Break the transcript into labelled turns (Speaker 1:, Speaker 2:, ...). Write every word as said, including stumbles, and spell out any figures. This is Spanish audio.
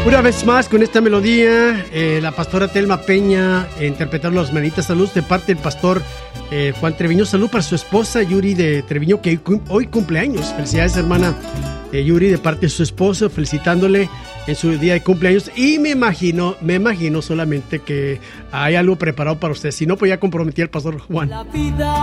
Speaker 1: Una vez más con esta melodía, eh, la pastora Telma Peña eh, interpretando las manitas salud de parte del pastor eh, Juan Treviño. Salud para su esposa Yuri de Treviño, que hoy cumple años. Felicidades, hermana eh, Yuri, de parte de su esposo, felicitándole en su día de cumpleaños. Y me imagino, me imagino solamente que hay algo preparado para usted. Si no, pues ya comprometí al pastor Juan. La vida